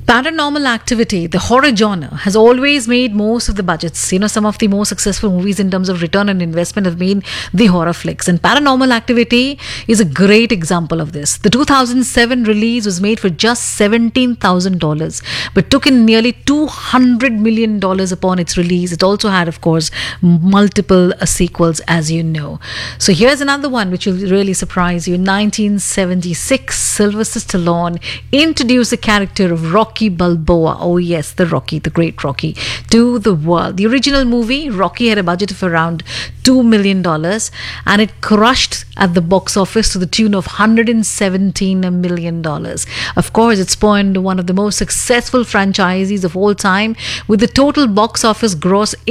Paranormal Activity, the horror genre, has always made most of the budgets. Some of the most successful movies in terms of return on investment have been the horror flicks. And Paranormal Activity is a great example of this. The 2007 release was made for just $17,000, but took in nearly $200 million upon its release. It also had, of course, multiple sequels, as you know. So here's another one which will really surprise you. In 1976, Sylvester Stallone introduced the character of Rocky Balboa, oh yes, the Rocky, the great Rocky, to the world. The original movie, Rocky, had a budget of around $2 million and it crushed at the box office to the tune of $117 million. Of course, it spawned one of the most successful franchises of all time, with the total box office gross